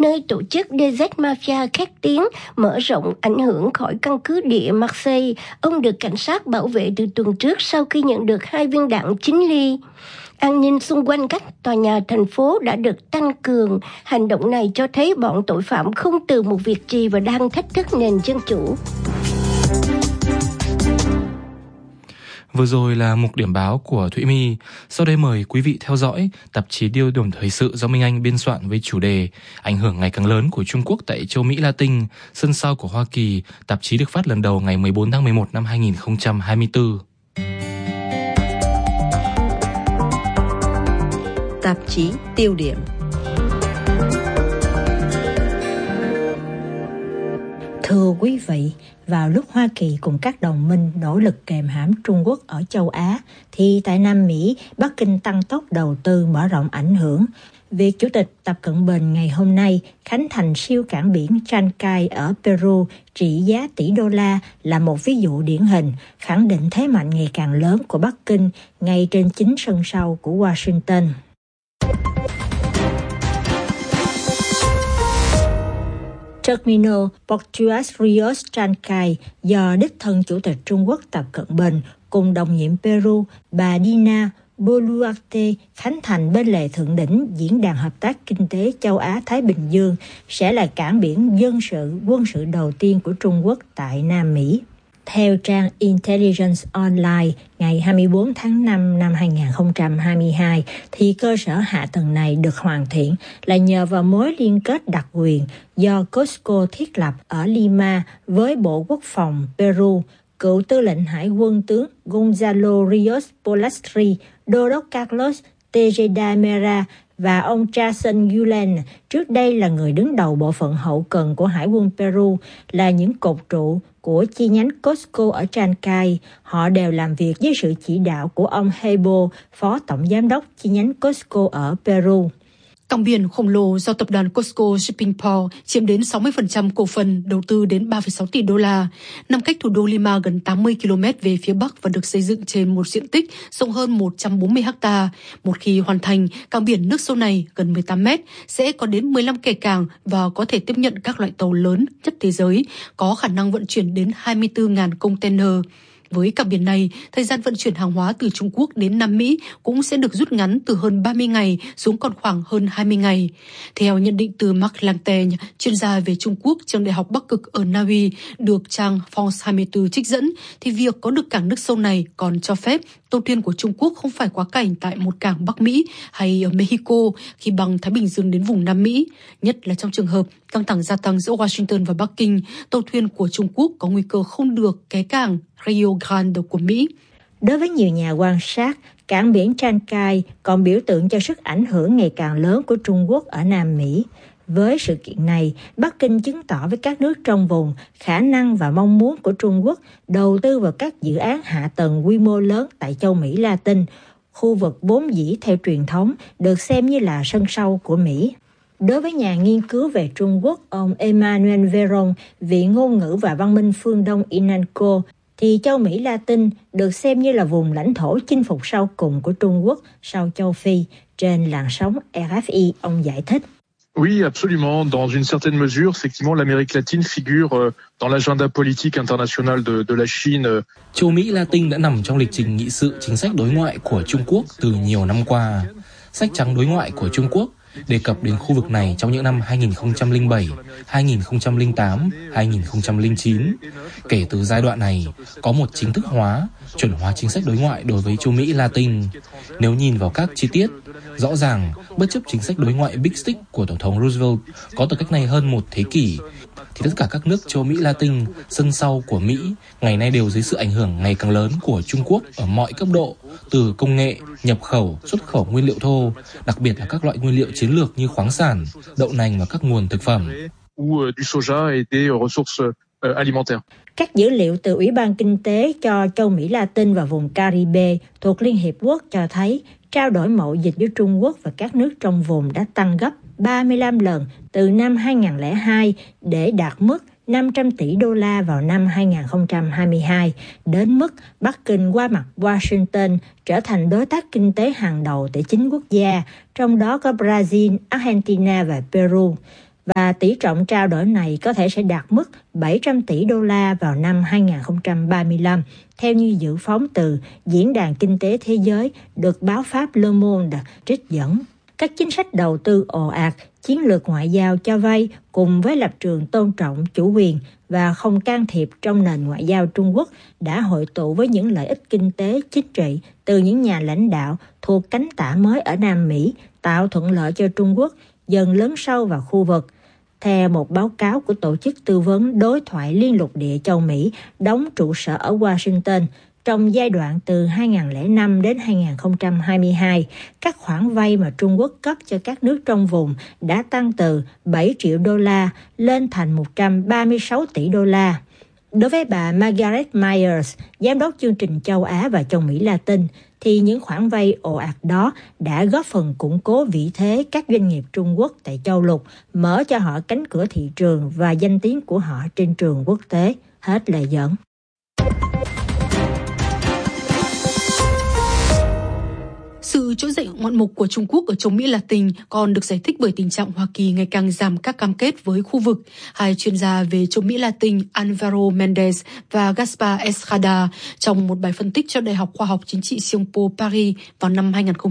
nơi tổ chức DZ Mafia khét tiếng mở rộng ảnh hưởng khỏi căn cứ địa Marseille. Ông được cảnh sát bảo vệ từ tuần trước sau khi nhận được 2 viên đạn 9 ly. An ninh xung quanh các tòa nhà thành phố đã được tăng cường. Hành động này cho thấy bọn tội phạm không từ một việc gì và đang thách thức nền dân chủ. Vừa rồi là mục điểm báo của Thụy My. Sau đây mời quý vị theo dõi tạp chí Tiêu điểm thời sự do Minh Anh biên soạn với chủ đề Ảnh hưởng ngày càng lớn của Trung Quốc tại châu Mỹ Latin, sân sau của Hoa Kỳ. Tạp chí được phát lần đầu ngày 14 tháng 11 năm 2024. Tạp chí Tiêu điểm. Thưa quý vị, vào lúc Hoa Kỳ cùng các đồng minh nỗ lực kềm hãm Trung Quốc ở châu Á, thì tại Nam Mỹ, Bắc Kinh tăng tốc đầu tư mở rộng ảnh hưởng. Việc Chủ tịch Tập Cận Bình ngày hôm nay khánh thành siêu cảng biển Chancay ở Peru trị giá tỷ đô la là một ví dụ điển hình, khẳng định thế mạnh ngày càng lớn của Bắc Kinh ngay trên chính sân sau của Washington. Terminal Portuario Rios Chancay do đích thân Chủ tịch Trung Quốc Tập Cận Bình cùng đồng nhiệm Peru bà Dina Boluarte khánh thành bên lề thượng đỉnh Diễn đàn Hợp tác Kinh tế Châu Á-Thái Bình Dương sẽ là cảng biển dân sự quân sự đầu tiên của Trung Quốc tại Nam Mỹ. Theo trang Intelligence Online ngày 24 tháng 5 năm 2022, thì cơ sở hạ tầng này được hoàn thiện là nhờ vào mối liên kết đặc quyền do Costco thiết lập ở Lima với Bộ Quốc phòng Peru. Cựu tư lệnh hải quân tướng Gonzalo Rios Polastri, đô đốc Carlos Tejeda Mera và ông Jason Gulen, trước đây là người đứng đầu bộ phận hậu cần của Hải quân Peru, là những cột trụ của chi nhánh Costco ở Chancay. Họ đều làm việc dưới sự chỉ đạo của ông Hebo, phó tổng giám đốc chi nhánh Costco ở Peru. Cảng biển khổng lồ do tập đoàn Costco Shipping Port chiếm đến 60% cổ phần, đầu tư đến 3,6 tỷ đô la, nằm cách thủ đô Lima gần 80 km về phía bắc và được xây dựng trên một diện tích rộng hơn 140 ha. Một khi hoàn thành, cảng biển nước sâu này gần 18 mét sẽ có đến 15 kè cảng và có thể tiếp nhận các loại tàu lớn nhất thế giới, có khả năng vận chuyển đến 24.000 container. Với cảng biển này, thời gian vận chuyển hàng hóa từ Trung Quốc đến Nam Mỹ cũng sẽ được rút ngắn từ hơn 30 ngày xuống còn khoảng hơn 20 ngày. Theo nhận định từ Marc Lantaigne, chuyên gia về Trung Quốc trường Đại học Bắc Cực ở Na Uy, được trang France 24 trích dẫn, thì việc có được cảng nước sâu này còn cho phép tàu thuyền của Trung Quốc không phải quá cảnh tại một cảng Bắc Mỹ hay ở Mexico khi băng Thái Bình Dương đến vùng Nam Mỹ. Nhất là trong trường hợp căng thẳng gia tăng giữa Washington và Bắc Kinh, tàu thuyền của Trung Quốc có nguy cơ không được ghé cảng Rio Grande của Mỹ. Đối với nhiều nhà quan sát, cảng biển Chancay còn biểu tượng cho sức ảnh hưởng ngày càng lớn của Trung Quốc ở Nam Mỹ. Với sự kiện này, Bắc Kinh chứng tỏ với các nước trong vùng khả năng và mong muốn của Trung Quốc đầu tư vào các dự án hạ tầng quy mô lớn tại châu Mỹ Latin, khu vực vốn dĩ theo truyền thống được xem như là sân sau của Mỹ. Đối với nhà nghiên cứu về Trung Quốc, ông Emmanuel Veron, Viện Ngôn ngữ và Văn minh phương Đông INANCO, thì châu Mỹ Latin được xem như là vùng lãnh thổ chinh phục sau cùng của Trung Quốc sau châu Phi. Trên làn sóng RFI, ông giải thích. Oui, absolument. Dans une certaine mesure, effectivement, l'Amérique latine figure dans l'agenda politique international de la Chine. Châu Mỹ Latin đã nằm trong lịch trình nghị sự chính sách đối ngoại của Trung Quốc từ nhiều năm qua. Sách trắng đối ngoại của Trung Quốc đề cập đến khu vực này trong những năm 2007, 2008, 2009. Kể từ giai đoạn này, có một chính thức hóa, chuẩn hóa chính sách đối ngoại đối với châu Mỹ Latin. Nếu nhìn vào các chi tiết, rõ ràng, bất chấp chính sách đối ngoại Big Stick của Tổng thống Roosevelt có từ cách này hơn một thế kỷ, thì tất cả các nước châu Mỹ Latin, sân sau của Mỹ, ngày nay đều dưới sự ảnh hưởng ngày càng lớn của Trung Quốc ở mọi cấp độ, từ công nghệ, nhập khẩu, xuất khẩu nguyên liệu thô, đặc biệt là các loại nguyên liệu chiến lược như khoáng sản, đậu nành và các nguồn thực phẩm. Các dữ liệu từ Ủy ban Kinh tế cho châu Mỹ Latin và vùng Caribe thuộc Liên Hiệp Quốc cho thấy trao đổi mậu dịch với Trung Quốc và các nước trong vùng đã tăng gấp 35 lần từ năm 2002 để đạt mức 500 tỷ đô la vào năm 2022, đến mức Bắc Kinh qua mặt Washington trở thành đối tác kinh tế hàng đầu tại 9 quốc gia, trong đó có Brazil, Argentina và Peru. và tỷ trọng trao đổi này có thể sẽ đạt mức 700 tỷ đô la vào năm 2035, theo như dự phóng từ Diễn đàn Kinh tế Thế giới được báo Pháp Le Monde trích dẫn. Các chính sách đầu tư ồ ạt, chiến lược ngoại giao cho vay cùng với lập trường tôn trọng chủ quyền và không can thiệp trong nền ngoại giao Trung Quốc đã hội tụ với những lợi ích kinh tế, chính trị từ những nhà lãnh đạo thuộc cánh tả mới ở Nam Mỹ, tạo thuận lợi cho Trung Quốc dần lớn sâu vào khu vực. Theo một báo cáo của Tổ chức Tư vấn Đối thoại Liên lục địa châu Mỹ đóng trụ sở ở Washington, trong giai đoạn từ 2005 đến 2022, các khoản vay mà Trung Quốc cấp cho các nước trong vùng đã tăng từ 7 triệu đô la lên thành 136 tỷ đô la. Đối với bà Margaret Myers, giám đốc chương trình châu Á và châu Mỹ Latin, thì những khoản vay ồ ạt đó đã góp phần củng cố vị thế các doanh nghiệp Trung Quốc tại châu lục, mở cho họ cánh cửa thị trường và danh tiếng của họ trên trường quốc tế. Hết lời dẫn. Sự trỗi dậy ngoạn mục của Trung Quốc ở châu Mỹ Latin còn được giải thích bởi tình trạng Hoa Kỳ ngày càng giảm các cam kết với khu vực. Hai chuyên gia về châu Mỹ Latin Alvaro Mendez và Gaspar Estrada trong một bài phân tích cho Đại học Khoa học Chính trị Sciences Po Paris vào năm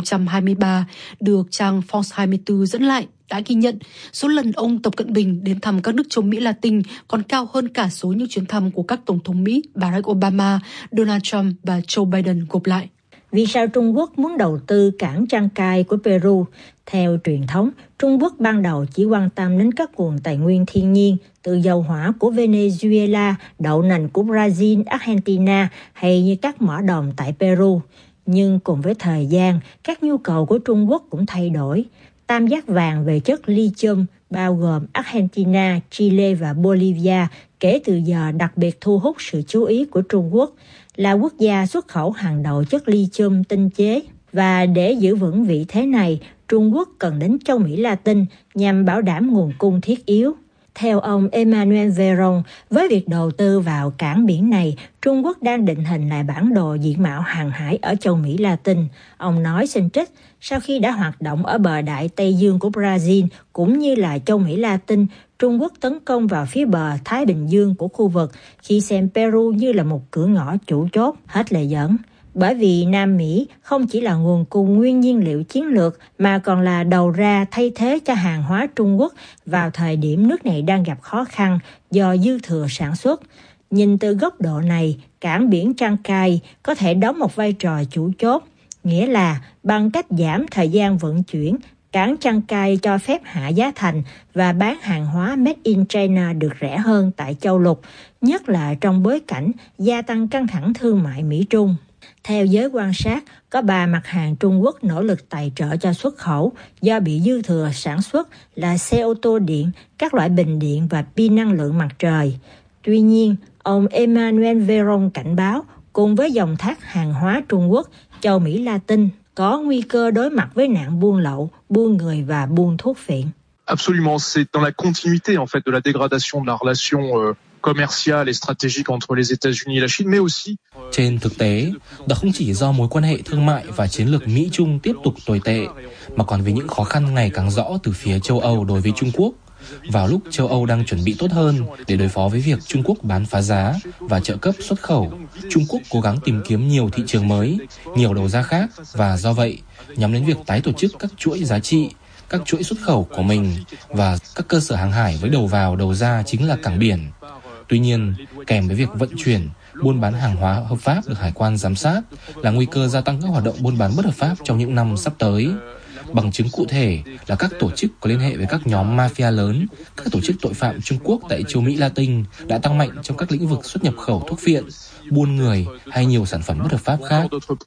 2023 được trang France 24 dẫn lại đã ghi nhận số lần ông Tập Cận Bình đến thăm các nước châu Mỹ Latin còn cao hơn cả số những chuyến thăm của các tổng thống Mỹ Barack Obama, Donald Trump và Joe Biden gộp lại. Vì sao Trung Quốc muốn đầu tư cảng Chancay của Peru? Theo truyền thống, Trung Quốc ban đầu chỉ quan tâm đến các nguồn tài nguyên thiên nhiên từ dầu hỏa của Venezuela, đậu nành của Brazil, Argentina hay như các mỏ đồng tại Peru. Nhưng cùng với thời gian, các nhu cầu của Trung Quốc cũng thay đổi. Tam giác vàng về chất lithium bao gồm Argentina, Chile và Bolivia kể từ giờ đặc biệt thu hút sự chú ý của Trung Quốc, là quốc gia xuất khẩu hàng đầu chất lithium tinh chế. Và để giữ vững vị thế này, Trung Quốc cần đến châu Mỹ Latin nhằm bảo đảm nguồn cung thiết yếu. Theo ông Emmanuel Veron, với việc đầu tư vào cảng biển này, Trung Quốc đang định hình lại bản đồ diện mạo hàng hải ở châu Mỹ Latin. Ông nói xin trích, sau khi đã hoạt động ở bờ đại Tây Dương của Brazil cũng như là châu Mỹ Latin, Trung Quốc tấn công vào phía bờ Thái Bình Dương của khu vực khi xem Peru như là một cửa ngõ chủ chốt. Hết lời dẫn. Bởi vì Nam Mỹ không chỉ là nguồn cung nguyên nhiên liệu chiến lược mà còn là đầu ra thay thế cho hàng hóa Trung Quốc vào thời điểm nước này đang gặp khó khăn do dư thừa sản xuất. Nhìn từ góc độ này, cảng biển Chancay có thể đóng một vai trò chủ chốt, nghĩa là bằng cách giảm thời gian vận chuyển, cảng Chancay cho phép hạ giá thành và bán hàng hóa Made in China được rẻ hơn tại châu lục, nhất là trong bối cảnh gia tăng căng thẳng thương mại Mỹ-Trung. Theo giới quan sát, có 3 mặt hàng Trung Quốc nỗ lực tài trợ cho xuất khẩu do bị dư thừa sản xuất là xe ô tô điện, các loại bình điện và pin năng lượng mặt trời. Tuy nhiên, ông Emmanuel Veron cảnh báo, cùng với dòng thác hàng hóa Trung Quốc, châu Mỹ Latin có nguy cơ đối mặt với nạn buôn lậu, buôn người và buôn thuốc phiện. Absolument, c'est dans la continuité en fait de la dégradation de la relation commerciale et stratégique entre les États-Unis et la Chine, mais aussi. Trên thực tế, đó không chỉ do mối quan hệ thương mại và chiến lược Mỹ-Trung tiếp tục tồi tệ, mà còn vì những khó khăn ngày càng rõ từ phía châu Âu đối với Trung Quốc. Vào lúc châu Âu đang chuẩn bị tốt hơn để đối phó với việc Trung Quốc bán phá giá và trợ cấp xuất khẩu, Trung Quốc cố gắng tìm kiếm nhiều thị trường mới, nhiều đầu ra khác và do vậy nhắm đến việc tái tổ chức các chuỗi giá trị, các chuỗi xuất khẩu của mình và các cơ sở hàng hải với đầu vào đầu ra chính là cảng biển. Tuy nhiên, kèm với việc vận chuyển, buôn bán hàng hóa hợp pháp được hải quan giám sát là nguy cơ gia tăng các hoạt động buôn bán bất hợp pháp trong những năm sắp tới. Bằng chứng cụ thể là các tổ chức có liên hệ với các nhóm mafia lớn, các tổ chức tội phạm Trung Quốc tại châu Mỹ Latin đã tăng mạnh trong các lĩnh vực xuất nhập khẩu thuốc phiện, buôn người hay nhiều sản phẩm bất hợp pháp khác.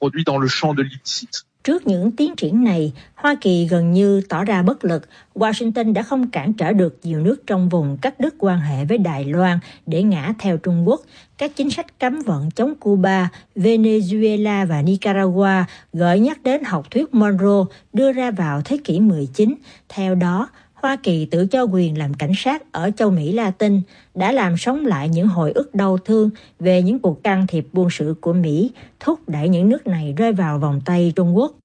Trước những tiến triển này, Hoa Kỳ gần như tỏ ra bất lực. Washington đã không cản trở được nhiều nước trong vùng cắt đứt quan hệ với Đài Loan để ngã theo Trung Quốc. Các chính sách cấm vận chống Cuba, Venezuela và Nicaragua gợi nhắc đến học thuyết Monroe đưa ra vào thế kỷ 19. Theo đó, Hoa Kỳ tự cho quyền làm cảnh sát ở châu Mỹ Latin đã làm sống lại những hồi ức đau thương về những cuộc can thiệp quân sự của Mỹ, thúc đẩy những nước này rơi vào vòng tay Trung Quốc.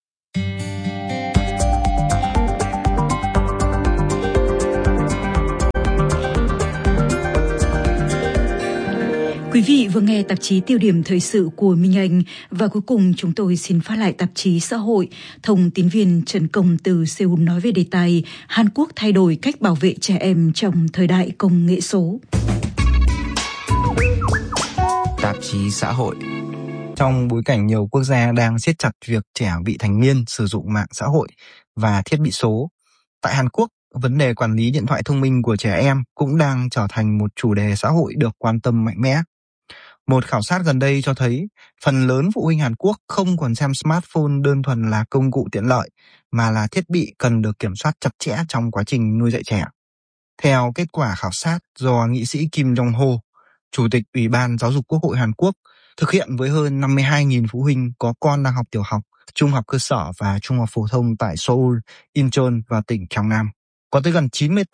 Quý vị vừa nghe tạp chí Tiêu điểm thời sự của Minh Anh và cuối cùng chúng tôi xin phát lại tạp chí Xã hội. Thông tín viên Trần Công từ Seoul nói về đề tài Hàn Quốc thay đổi cách bảo vệ trẻ em trong thời đại công nghệ số. Tạp chí Xã hội. Trong bối cảnh nhiều quốc gia đang siết chặt việc trẻ vị thành niên sử dụng mạng xã hội và thiết bị số, tại Hàn Quốc, vấn đề quản lý điện thoại thông minh của trẻ em cũng đang trở thành một chủ đề xã hội được quan tâm mạnh mẽ. Một khảo sát gần đây cho thấy phần lớn phụ huynh Hàn Quốc không còn xem smartphone đơn thuần là công cụ tiện lợi, mà là thiết bị cần được kiểm soát chặt chẽ trong quá trình nuôi dạy trẻ. Theo kết quả khảo sát do nghị sĩ Kim Jong-ho, Chủ tịch Ủy ban Giáo dục Quốc hội Hàn Quốc, thực hiện với hơn 52.000 phụ huynh có con đang học tiểu học, trung học cơ sở và trung học phổ thông tại Seoul, Incheon và tỉnh Gyeongnam. Có tới gần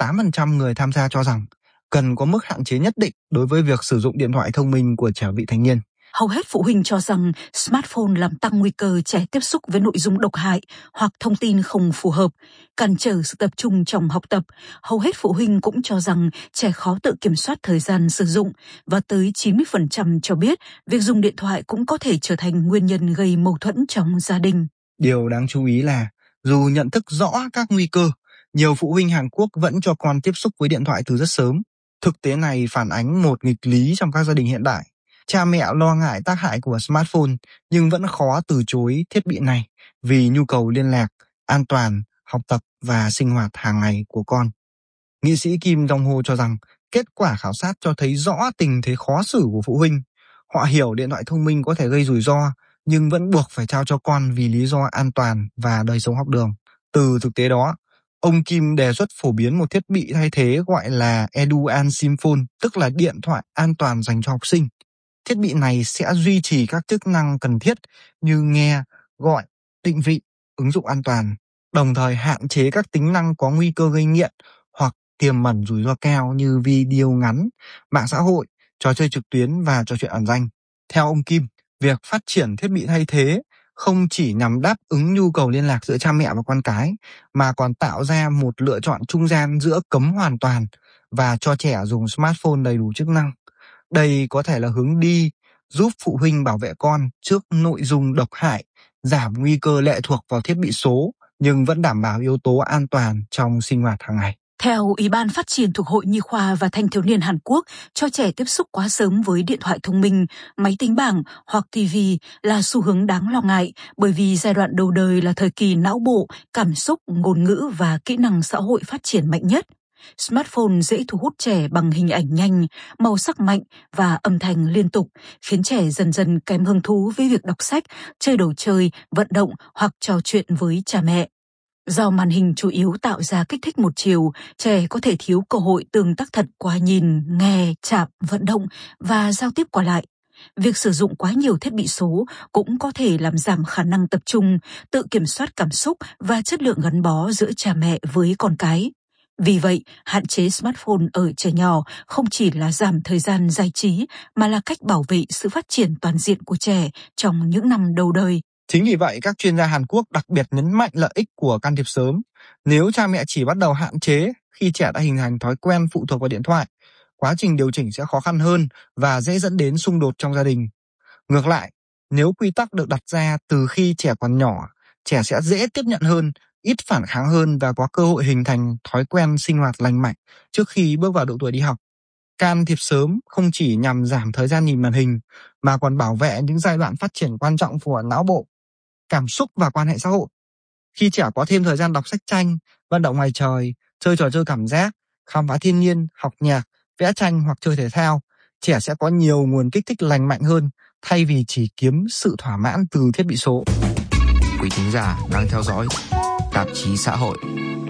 98% người tham gia cho rằng cần có mức hạn chế nhất định đối với việc sử dụng điện thoại thông minh của trẻ vị thành niên. Hầu hết phụ huynh cho rằng smartphone làm tăng nguy cơ trẻ tiếp xúc với nội dung độc hại hoặc thông tin không phù hợp, cản trở sự tập trung trong học tập. Hầu hết phụ huynh cũng cho rằng trẻ khó tự kiểm soát thời gian sử dụng và tới 90% cho biết việc dùng điện thoại cũng có thể trở thành nguyên nhân gây mâu thuẫn trong gia đình. Điều đáng chú ý là dù nhận thức rõ các nguy cơ, nhiều phụ huynh Hàn Quốc vẫn cho con tiếp xúc với điện thoại từ rất sớm. Thực tế này phản ánh một nghịch lý trong các gia đình hiện đại. Cha mẹ lo ngại tác hại của smartphone nhưng vẫn khó từ chối thiết bị này vì nhu cầu liên lạc, an toàn, học tập và sinh hoạt hàng ngày của con. Nghị sĩ Kim Jong-ho cho rằng kết quả khảo sát cho thấy rõ tình thế khó xử của phụ huynh. Họ hiểu điện thoại thông minh có thể gây rủi ro nhưng vẫn buộc phải trao cho con vì lý do an toàn và đời sống học đường. Từ thực tế đó, ông Kim đề xuất phổ biến một thiết bị thay thế gọi là Eduan Simphone, tức là điện thoại an toàn dành cho học sinh. Thiết bị này sẽ duy trì các chức năng cần thiết như nghe, gọi, định vị, ứng dụng an toàn, đồng thời hạn chế các tính năng có nguy cơ gây nghiện hoặc tiềm ẩn rủi ro cao như video ngắn, mạng xã hội, trò chơi trực tuyến và trò chuyện ẩn danh. Theo ông Kim, việc phát triển thiết bị thay thế không chỉ nhằm đáp ứng nhu cầu liên lạc giữa cha mẹ và con cái, mà còn tạo ra một lựa chọn trung gian giữa cấm hoàn toàn và cho trẻ dùng smartphone đầy đủ chức năng. Đây có thể là hướng đi giúp phụ huynh bảo vệ con trước nội dung độc hại, giảm nguy cơ lệ thuộc vào thiết bị số, nhưng vẫn đảm bảo yếu tố an toàn trong sinh hoạt hàng ngày. Theo Ủy ban Phát triển thuộc Hội Nhi khoa và Thanh thiếu niên Hàn Quốc, cho trẻ tiếp xúc quá sớm với điện thoại thông minh, máy tính bảng hoặc TV là xu hướng đáng lo ngại, bởi vì giai đoạn đầu đời là thời kỳ não bộ, cảm xúc, ngôn ngữ và kỹ năng xã hội phát triển mạnh nhất. Smartphone dễ thu hút trẻ bằng hình ảnh nhanh, màu sắc mạnh và âm thanh liên tục, khiến trẻ dần dần kém hứng thú với việc đọc sách, chơi đồ chơi, vận động hoặc trò chuyện với cha mẹ. Do màn hình chủ yếu tạo ra kích thích một chiều, trẻ có thể thiếu cơ hội tương tác thật qua nhìn, nghe, chạm, vận động và giao tiếp qua lại. Việc sử dụng quá nhiều thiết bị số cũng có thể làm giảm khả năng tập trung, tự kiểm soát cảm xúc và chất lượng gắn bó giữa cha mẹ với con cái. Vì vậy, hạn chế smartphone ở trẻ nhỏ không chỉ là giảm thời gian giải trí, mà là cách bảo vệ sự phát triển toàn diện của trẻ trong những năm đầu đời. Chính vì vậy, các chuyên gia Hàn Quốc đặc biệt nhấn mạnh lợi ích của can thiệp sớm. Nếu cha mẹ chỉ bắt đầu hạn chế khi trẻ đã hình thành thói quen phụ thuộc vào điện thoại, quá trình điều chỉnh sẽ khó khăn hơn và dễ dẫn đến xung đột trong gia đình. Ngược lại, nếu quy tắc được đặt ra từ khi trẻ còn nhỏ, trẻ sẽ dễ tiếp nhận hơn, ít phản kháng hơn và có cơ hội hình thành thói quen sinh hoạt lành mạnh trước khi bước vào độ tuổi đi học. Can thiệp sớm không chỉ nhằm giảm thời gian nhìn màn hình, mà còn bảo vệ những giai đoạn phát triển quan trọng của não bộ, cảm xúc và quan hệ xã hội. Khi trẻ có thêm thời gian đọc sách tranh, vận động ngoài trời, chơi trò chơi cảm giác, khám phá thiên nhiên, học nhạc, vẽ tranh hoặc chơi thể thao, trẻ sẽ có nhiều nguồn kích thích lành mạnh hơn thay vì chỉ kiếm sự thỏa mãn từ thiết bị số. Quý thính giả đang theo dõi tạp chí Xã hội.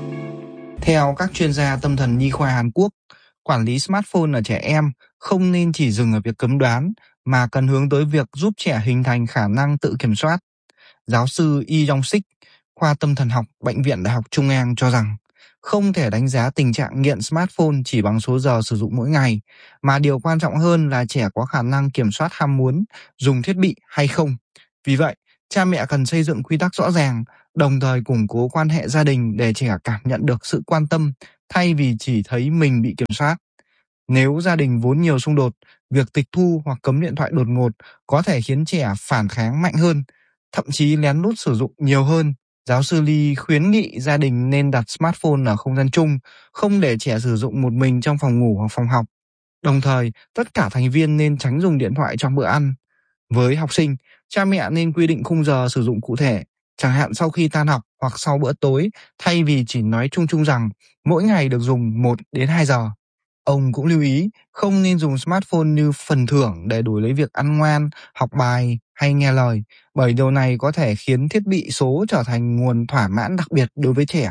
Theo các chuyên gia tâm thần nhi khoa Hàn Quốc, quản lý smartphone ở trẻ em không nên chỉ dừng ở việc cấm đoán, mà cần hướng tới việc giúp trẻ hình thành khả năng tự kiểm soát. Giáo sư Lee Jong-sik, khoa tâm thần học, Bệnh viện Đại học Trung An cho rằng không thể đánh giá tình trạng nghiện smartphone chỉ bằng số giờ sử dụng mỗi ngày, mà điều quan trọng hơn là trẻ có khả năng kiểm soát ham muốn dùng thiết bị hay không. Vì vậy, cha mẹ cần xây dựng quy tắc rõ ràng, đồng thời củng cố quan hệ gia đình để trẻ cảm nhận được sự quan tâm thay vì chỉ thấy mình bị kiểm soát. Nếu gia đình vốn nhiều xung đột, việc tịch thu hoặc cấm điện thoại đột ngột có thể khiến trẻ phản kháng mạnh hơn, thậm chí lén lút sử dụng nhiều hơn. Giáo sư Lee khuyến nghị gia đình nên đặt smartphone ở không gian chung, không để trẻ sử dụng một mình trong phòng ngủ hoặc phòng học. Đồng thời, tất cả thành viên nên tránh dùng điện thoại trong bữa ăn. Với học sinh, cha mẹ nên quy định khung giờ sử dụng cụ thể, chẳng hạn sau khi tan học hoặc sau bữa tối, thay vì chỉ nói chung chung rằng mỗi ngày được dùng 1 đến 2 giờ. Ông cũng lưu ý không nên dùng smartphone như phần thưởng để đổi lấy việc ăn ngoan, học bài hay nghe lời, bởi điều này có thể khiến thiết bị số trở thành nguồn thỏa mãn đặc biệt đối với trẻ.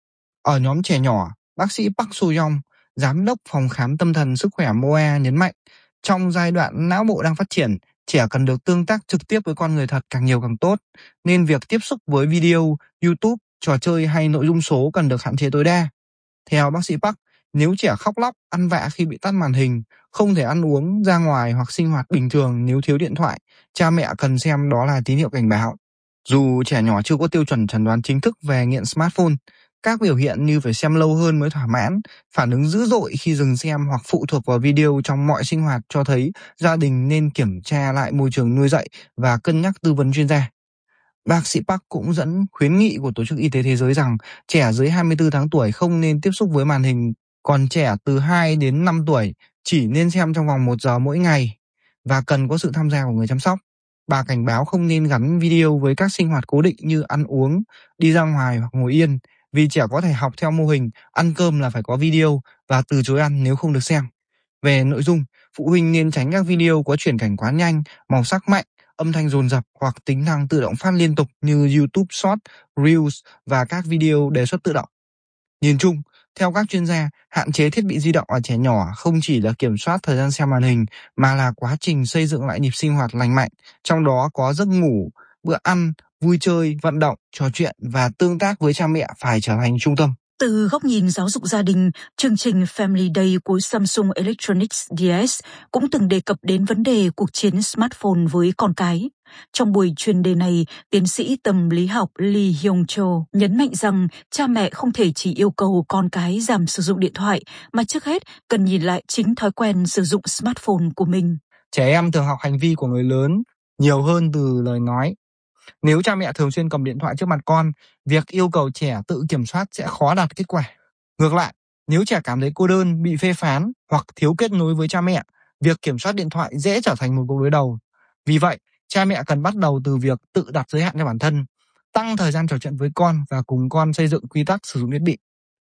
Ở nhóm trẻ nhỏ, bác sĩ Park So-young, giám đốc phòng khám tâm thần sức khỏe MOA nhấn mạnh, trong giai đoạn não bộ đang phát triển, trẻ cần được tương tác trực tiếp với con người thật càng nhiều càng tốt, nên việc tiếp xúc với video, YouTube, trò chơi hay nội dung số cần được hạn chế tối đa. Theo bác sĩ Park, nếu trẻ khóc lóc, ăn vạ khi bị tắt màn hình, không thể ăn uống, ra ngoài hoặc sinh hoạt bình thường nếu thiếu điện thoại, cha mẹ cần xem đó là tín hiệu cảnh báo. Dù trẻ nhỏ chưa có tiêu chuẩn chẩn đoán chính thức về nghiện smartphone, các biểu hiện như phải xem lâu hơn mới thỏa mãn, phản ứng dữ dội khi dừng xem hoặc phụ thuộc vào video trong mọi sinh hoạt cho thấy gia đình nên kiểm tra lại môi trường nuôi dạy và cân nhắc tư vấn chuyên gia. Bác sĩ Park cũng dẫn khuyến nghị của Tổ chức Y tế Thế giới rằng trẻ dưới 24 tháng tuổi không nên tiếp xúc với màn hình, còn trẻ từ 2 đến 5 tuổi chỉ nên xem trong vòng 1 giờ mỗi ngày và cần có sự tham gia của người chăm sóc. Bà cảnh báo không nên gắn video với các sinh hoạt cố định như ăn uống, đi ra ngoài hoặc ngồi yên, vì trẻ có thể học theo mô hình ăn cơm là phải có video và từ chối ăn nếu không được xem. Về nội dung, phụ huynh nên tránh các video có chuyển cảnh quá nhanh, màu sắc mạnh, âm thanh dồn dập hoặc tính năng tự động phát liên tục như YouTube Short, Reels và các video đề xuất tự động. Nhìn chung, theo các chuyên gia, hạn chế thiết bị di động ở trẻ nhỏ không chỉ là kiểm soát thời gian xem màn hình mà là quá trình xây dựng lại nhịp sinh hoạt lành mạnh, trong đó có giấc ngủ, bữa ăn, vui chơi, vận động, trò chuyện và tương tác với cha mẹ phải trở thành trung tâm. Từ góc nhìn giáo dục gia đình, chương trình Family Day của Samsung Electronics DS cũng từng đề cập đến vấn đề cuộc chiến smartphone với con cái. Trong buổi chuyên đề này, tiến sĩ tâm lý học Lee Hyung-cho nhấn mạnh rằng cha mẹ không thể chỉ yêu cầu con cái giảm sử dụng điện thoại, mà trước hết cần nhìn lại chính thói quen sử dụng smartphone của mình. Trẻ em thường học hành vi của người lớn nhiều hơn từ lời nói. Nếu cha mẹ thường xuyên cầm điện thoại trước mặt con, việc yêu cầu trẻ tự kiểm soát sẽ khó đạt kết quả. Ngược lại, nếu trẻ cảm thấy cô đơn, bị phê phán hoặc thiếu kết nối với cha mẹ, việc kiểm soát điện thoại dễ trở thành một cuộc đối đầu. Vì vậy, cha mẹ cần bắt đầu từ việc tự đặt giới hạn cho bản thân, tăng thời gian trò chuyện với con và cùng con xây dựng quy tắc sử dụng thiết bị.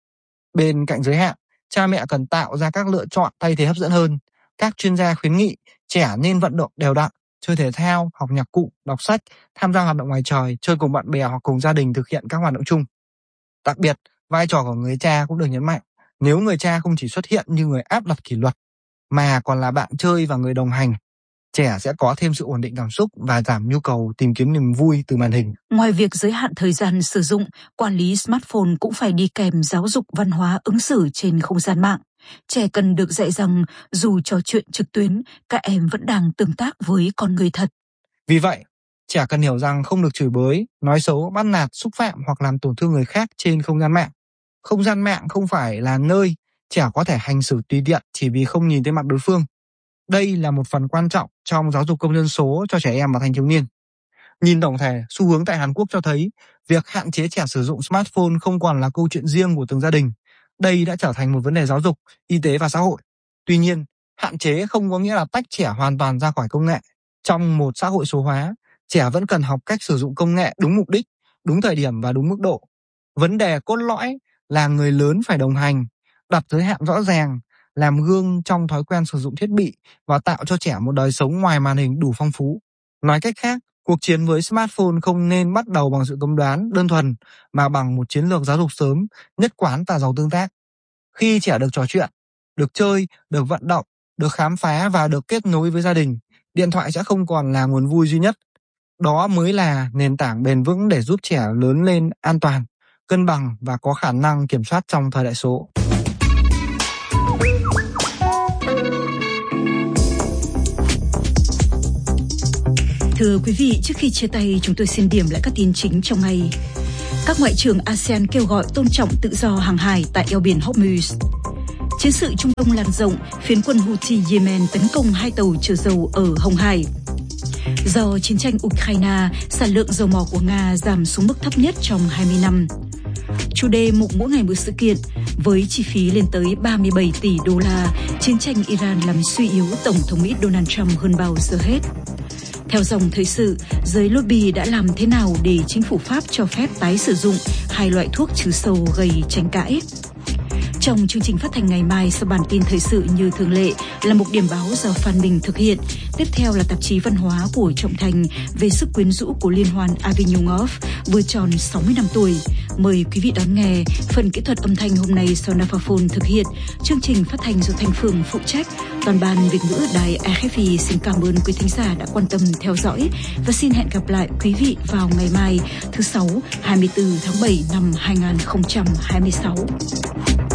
Bên cạnh giới hạn, cha mẹ cần tạo ra các lựa chọn thay thế hấp dẫn hơn. Các chuyên gia khuyến nghị trẻ nên vận động đều đặn, chơi thể thao, học nhạc cụ, đọc sách, tham gia hoạt động ngoài trời, chơi cùng bạn bè hoặc cùng gia đình thực hiện các hoạt động chung. Đặc biệt, vai trò của người cha cũng được nhấn mạnh. Nếu người cha không chỉ xuất hiện như người áp đặt kỷ luật, mà còn là bạn chơi và người đồng hành, trẻ sẽ có thêm sự ổn định cảm xúc và giảm nhu cầu tìm kiếm niềm vui từ màn hình. Ngoài việc giới hạn thời gian sử dụng, quản lý smartphone cũng phải đi kèm giáo dục văn hóa ứng xử trên không gian mạng. Trẻ cần được dạy rằng dù trò chuyện trực tuyến, các em vẫn đang tương tác với con người thật. Vì vậy, trẻ cần hiểu rằng không được chửi bới, nói xấu, bắt nạt, xúc phạm hoặc làm tổn thương người khác trên không gian mạng. Không gian mạng không phải là nơi trẻ có thể hành xử tùy tiện chỉ vì không nhìn thấy mặt đối phương. Đây là một phần quan trọng trong giáo dục công dân số cho trẻ em và thanh thiếu niên. Nhìn tổng thể, xu hướng tại Hàn Quốc cho thấy việc hạn chế trẻ sử dụng smartphone không còn là câu chuyện riêng của từng gia đình. Đây đã trở thành một vấn đề giáo dục, y tế và xã hội. Tuy nhiên, hạn chế không có nghĩa là tách trẻ hoàn toàn ra khỏi công nghệ. Trong một xã hội số hóa, trẻ vẫn cần học cách sử dụng công nghệ đúng mục đích, đúng thời điểm và đúng mức độ. Vấn đề cốt lõi là người lớn phải đồng hành, đặt giới hạn rõ ràng, làm gương trong thói quen sử dụng thiết bị và tạo cho trẻ một đời sống ngoài màn hình đủ phong phú. Nói cách khác, cuộc chiến với smartphone không nên bắt đầu bằng sự cấm đoán đơn thuần, mà bằng một chiến lược giáo dục sớm, nhất quán và giàu tương tác. Khi trẻ được trò chuyện, được chơi, được vận động, được khám phá và được kết nối với gia đình, điện thoại sẽ không còn là nguồn vui duy nhất. Đó mới là nền tảng bền vững để giúp trẻ lớn lên an toàn, cân bằng và có khả năng kiểm soát trong thời đại số. Thưa quý vị, trước khi chia tay, chúng tôi xin điểm lại các tin chính trong ngày. Các ngoại trưởng ASEAN kêu gọi tôn trọng tự do hàng hải tại eo biển Hormuz. Chiến sự Trung Đông lan rộng, phiến quân Houthi Yemen tấn công 2 tàu chở dầu ở Hồng Hải. Do chiến tranh Ukraine, sản lượng dầu mỏ của Nga giảm xuống mức thấp nhất trong 20 năm. Chủ đề mục mỗi ngày một sự kiện, với chi phí lên tới 37 tỷ đô la, chiến tranh Iran làm suy yếu Tổng thống Mỹ Donald Trump hơn bao giờ hết. Theo dòng thời sự, giới lobby đã làm thế nào để chính phủ Pháp cho phép tái sử dụng 2 loại thuốc trừ sâu gây tranh cãi? Trong chương trình phát thanh ngày mai, sau bản tin thời sự như thường lệ là mục điểm báo do Phan Bình thực hiện. Tiếp theo là tạp chí văn hóa của Trọng Thành về sức quyến rũ của liên hoan Avignon Off vừa tròn 60 năm tuổi. Mời quý vị đón nghe. Phần kỹ thuật âm thanh hôm nay do Nafaphone thực hiện. Chương trình phát thanh do Thanh Phương phụ trách. Toàn ban Việt ngữ Đài RFI xin cảm ơn quý thính giả đã quan tâm theo dõi và xin hẹn gặp lại quý vị vào ngày mai thứ Sáu 24 tháng 7 năm 2026.